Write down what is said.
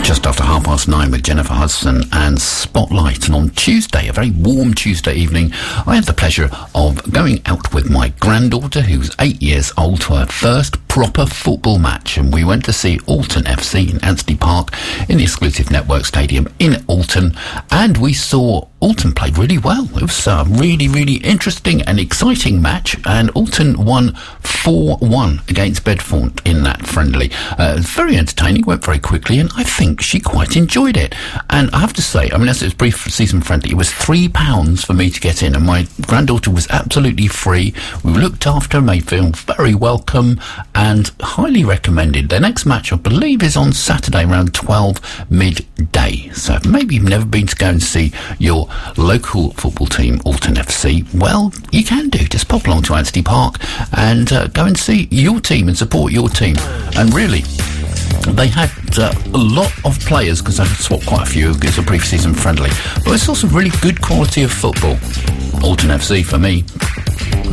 Just after 9:30 with Jennifer Hudson and Spotlight. And on Tuesday, a very warm Tuesday evening, I had the pleasure of going out with my granddaughter, who's 8 years old, to her first proper football match. And we went to see Alton FC in Anstey Park in the exclusive Network Stadium in Alton. And we saw Alton play really well. It was a really, really interesting and exciting match. And Alton won 4-1 against Bedfont in that friendly. Very entertaining, went very quickly, and I think she quite enjoyed it. And I have to say, I mean, as it was brief season friendly, it was £3 for me to get in, and my granddaughter was absolutely free. We were looked after, made feel very welcome, and highly recommended. Their next match, I believe, is on Saturday around 12 midday. So maybe you've never been to go and see your local football team, Alton FC. Well, you can do. Just pop along to Anstey Park and go and see your team and support your team. And really, they had a lot of players, because I swapped quite a few, because it's a brief season friendly, but it's also really good quality of football. Alton FC, for me,